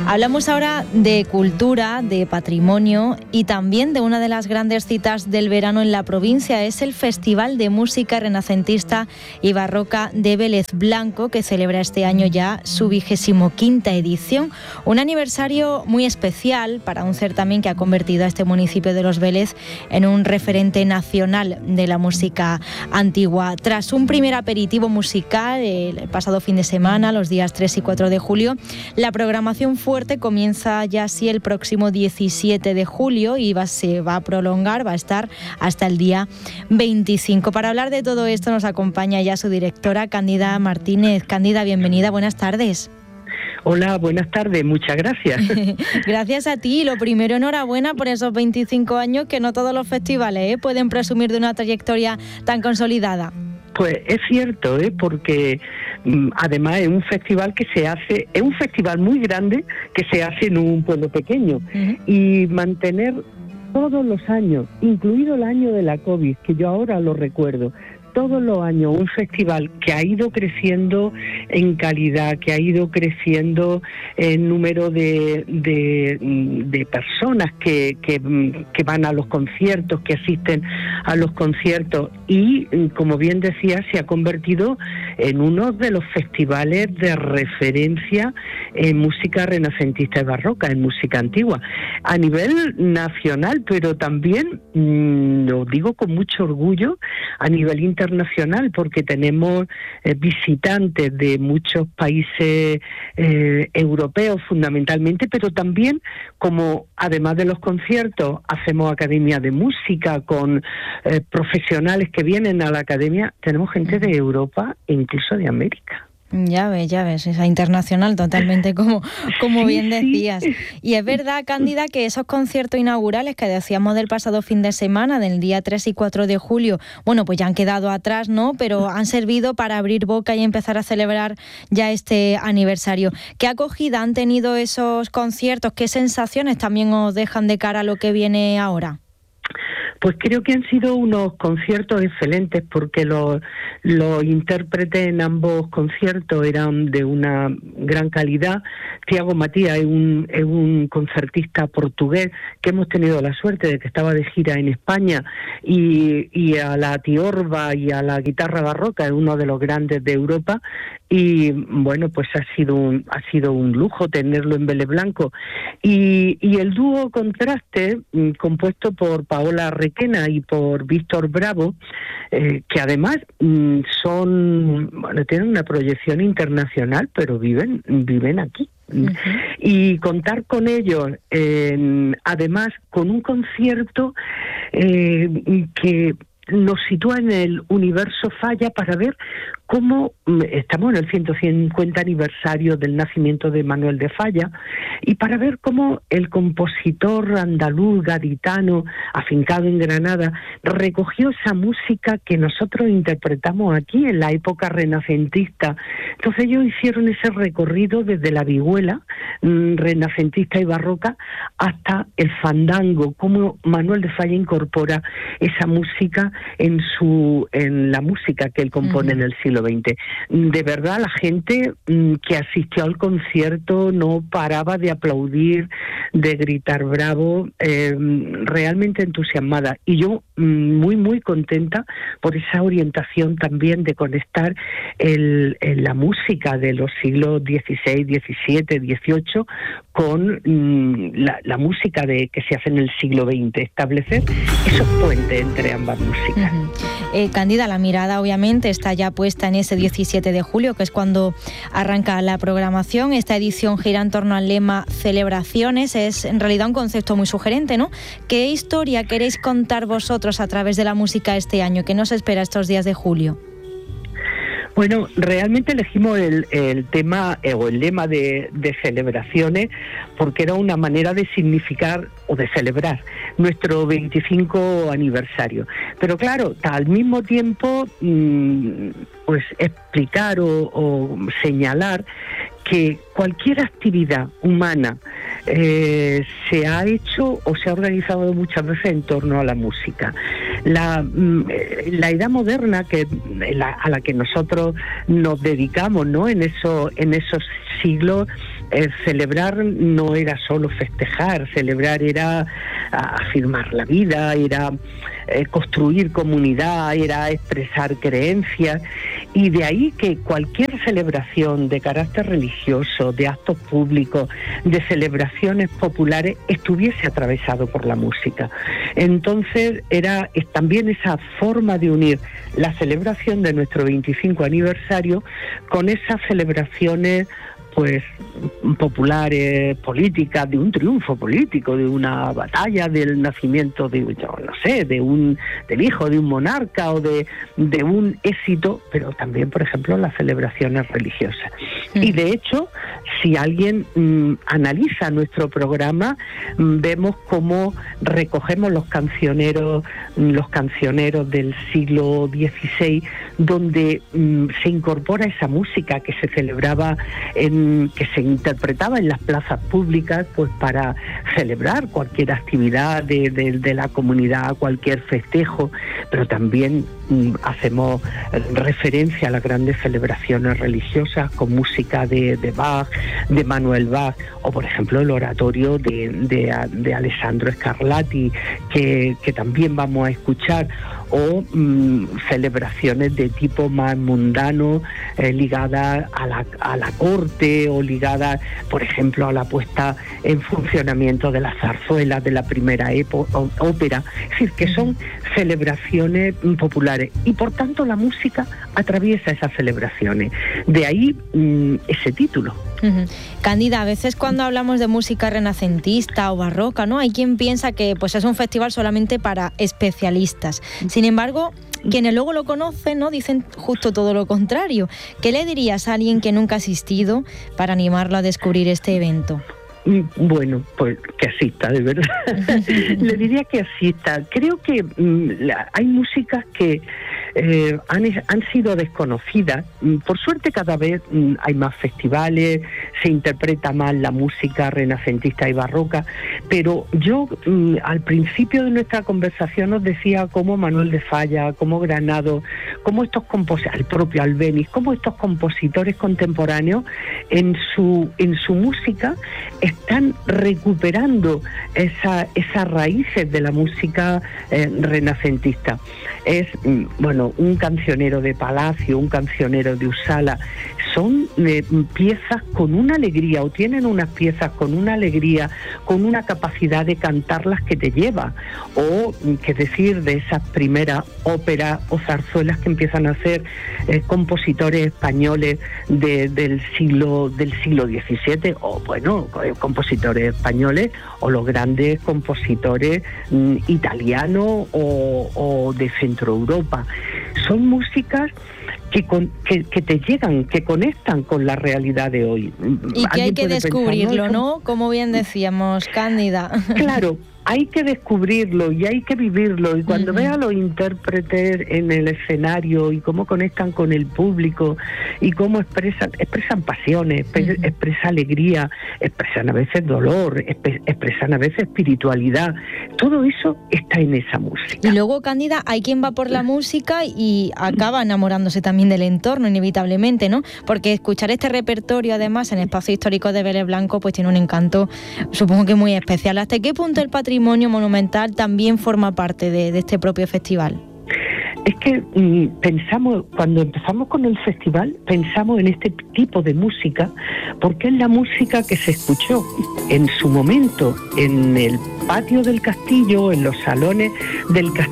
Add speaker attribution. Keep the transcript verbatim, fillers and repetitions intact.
Speaker 1: Hablamos ahora de cultura, de patrimonio y también de una de las grandes citas del verano en la provincia. Es el Festival de Música Renacentista y Barroca de Vélez Blanco, que celebra este año ya su vigésimo quinta edición. Un aniversario muy especial para un certamen que ha convertido a este municipio de Los Vélez en un referente nacional de la música antigua. Tras un primer aperitivo musical el pasado fin de semana, los días tres y cuatro de julio, la programación fuerte comienza ya así el próximo diecisiete de julio y va, se va a prolongar, va a estar hasta el día veinticinco. Para hablar de todo esto nos acompaña ya su directora, Cándida Martínez. Cándida, bienvenida, buenas tardes.
Speaker 2: Hola, buenas tardes, muchas gracias.
Speaker 1: Gracias a ti. Lo primero, enhorabuena por esos veinticinco años, que no todos los festivales ¿eh? pueden presumir de una trayectoria tan consolidada.
Speaker 2: Pues es cierto, ¿eh? porque mm, además es un festival que se hace, es un festival muy grande que se hace en un pueblo pequeño. Uh-huh. Y mantener todos los años, incluido el año de la COVID, que yo ahora lo recuerdo, todos los años un festival que ha ido creciendo en calidad, que ha ido creciendo en número de, de, de personas que, que, que van a los conciertos, que asisten a los conciertos y, como bien decía, se ha convertido en uno de los festivales de referencia en música renacentista y barroca, en música antigua, a nivel nacional, pero también, mmm, lo digo con mucho orgullo, a nivel internacional, internacional, porque tenemos eh, visitantes de muchos países eh, europeos fundamentalmente, pero también, como además de los conciertos hacemos academia de música con eh, profesionales que vienen a la academia, tenemos gente de Europa e incluso de América.
Speaker 1: Ya ves, ya ves, esa internacional totalmente, como, como sí, bien decías. Sí. Y es verdad, Cándida, que esos conciertos inaugurales que decíamos del pasado fin de semana, del día tres y cuatro de julio, bueno, pues ya han quedado atrás, ¿no? Pero han servido para abrir boca y empezar a celebrar ya este aniversario. ¿Qué acogida han tenido esos conciertos? ¿Qué sensaciones también os dejan de cara a lo que viene ahora?
Speaker 2: Pues creo que han sido unos conciertos excelentes, porque los, los intérpretes en ambos conciertos eran de una gran calidad. Tiago Matías es un, es un concertista portugués que hemos tenido la suerte de que estaba de gira en España, y, y a la tiorba y a la guitarra barroca es uno de los grandes de Europa, y bueno, pues ha sido un, ha sido un lujo tenerlo en Vélez Blanco. Y, y el dúo Contraste, compuesto por Paola Requena y por Víctor Bravo, eh, que además mm, son, bueno, tienen una proyección internacional, pero viven, viven aquí. Uh-huh. Y contar con ellos, eh, además con un concierto eh, que nos sitúa en el universo Falla, para ver cómo estamos en el ciento cincuenta aniversario del nacimiento de Manuel de Falla, y para ver cómo el compositor andaluz gaditano afincado en Granada recogió esa música que nosotros interpretamos aquí en la época renacentista. Entonces ellos hicieron ese recorrido desde la vihuela mmm, renacentista y barroca hasta el fandango, cómo Manuel de Falla incorpora esa música en su en la música que él compone uh-huh. en el siglo veinte. De verdad, la gente mmm, que asistió al concierto no paraba de aplaudir, de gritar bravo, eh, realmente entusiasmada. Y yo mmm, muy, muy contenta por esa orientación también de conectar el, el, la música de los siglos dieciséis, diecisiete, dieciocho con mmm, la, la música de que se hace en el siglo veinte, establecer esos puentes entre ambas músicas.
Speaker 1: Uh-huh. Eh, Cándida, la mirada obviamente está ya puesta en ese diecisiete de julio, que es cuando arranca la programación. Esta edición gira en torno al lema Celebraciones. Es en realidad un concepto muy sugerente, ¿no? ¿Qué historia queréis contar vosotros a través de la música este año? ¿Qué nos espera estos días de julio?
Speaker 2: Bueno, realmente elegimos el, el tema eh, o el lema de, de celebraciones porque era una manera de significar o de celebrar nuestro veinticinco aniversario. Pero claro, al mismo tiempo, mmm, pues explicar o, o señalar que cualquier actividad humana eh, se ha hecho o se ha organizado muchas veces en torno a la música. La, la edad moderna que la, a la que nosotros nos dedicamos, ¿no? En eso, en esos siglos, eh, celebrar no era solo festejar, celebrar era afirmar la vida, era eh, construir comunidad, era expresar creencias, y de ahí que cualquier celebración de carácter religioso, de actos públicos, de celebraciones populares, estuviese atravesado por la música. Entonces era es también esa forma de unir la celebración de nuestro veinticinco aniversario con esas celebraciones pues populares, políticas, de un triunfo político, de una batalla, del nacimiento de, yo no sé, de un del hijo de un monarca o de, de un éxito, pero también, por ejemplo, las celebraciones religiosas. Sí. Y de hecho, si alguien mmm, analiza nuestro programa, mmm, vemos cómo recogemos los cancioneros, mmm, los cancioneros del siglo dieciséis, donde mmm, se incorpora esa música que se celebraba en que se interpretaba en las plazas públicas, pues para celebrar cualquier actividad de, de, de la comunidad, cualquier festejo, pero también mm, hacemos referencia a las grandes celebraciones religiosas con música de, de Bach, de Manuel Bach, o por ejemplo el oratorio de, de, de Alessandro Scarlatti, que, que también vamos a escuchar, o mmm, celebraciones de tipo más mundano, eh, ligadas a la, a la corte, o ligadas, por ejemplo, a la puesta en funcionamiento de las zarzuelas de la primera épo- ópera. Es decir, que son celebraciones populares, y por tanto la música atraviesa esas celebraciones. De ahí mmm, ese título.
Speaker 1: Uh-huh. Cándida, a veces cuando hablamos de música renacentista o barroca, ¿no?, hay quien piensa que pues es un festival solamente para especialistas. Sin embargo, quienes luego lo conocen, ¿no?, dicen justo todo lo contrario. ¿Qué le dirías a alguien que nunca ha asistido para animarlo a descubrir este evento?
Speaker 2: Bueno, pues que asista, de verdad. Le diría que asista. Creo que mmm, la, hay músicas que eh, han, han sido desconocidas. Por suerte cada vez mmm, hay más festivales, se interpreta más la música renacentista y barroca, pero yo mmm, al principio de nuestra conversación os decía cómo Manuel de Falla, cómo Granado, cómo estos compositores, el propio Albéniz, cómo estos compositores contemporáneos en su, en su música están recuperando esa, esas raíces de la música eh, renacentista. Es, bueno, un cancionero de Palacio, un cancionero de Usala, son eh, piezas con una alegría, o tienen unas piezas con una alegría, con una capacidad de cantarlas que te lleva, o qué decir de esas primeras óperas o zarzuelas que empiezan a hacer eh, compositores españoles de, del siglo del siglo diecisiete, o bueno, compositores españoles, o los grandes compositores mm, italianos o, o de Centro Europa. Son músicas que, con, que, que te llegan, que conectan con la realidad de hoy.
Speaker 1: Y que hay que descubrirlo, pensar, ¿no? ¿no? Como bien decíamos, Cándida.
Speaker 2: Claro, hay que descubrirlo y hay que vivirlo, y cuando uh-huh. vea a los intérpretes en el escenario y cómo conectan con el público y cómo expresan expresan pasiones, uh-huh. expresan alegría, expresan a veces dolor, exp- expresan a veces espiritualidad, todo eso está en esa música.
Speaker 1: Y luego, Cándida, hay quien va por la música y acaba enamorándose también del entorno, inevitablemente, ¿no? Porque escuchar este repertorio, además, en el espacio histórico de Vélez Blanco, pues tiene un encanto, supongo que muy especial. ¿Hasta qué punto el patrimonio monumental también forma parte de, de este propio festival?
Speaker 2: Es que mmm, pensamos, cuando empezamos con el festival, pensamos en este tipo de música, porque es la música que se escuchó en su momento en el patio del castillo, en los salones del castillo,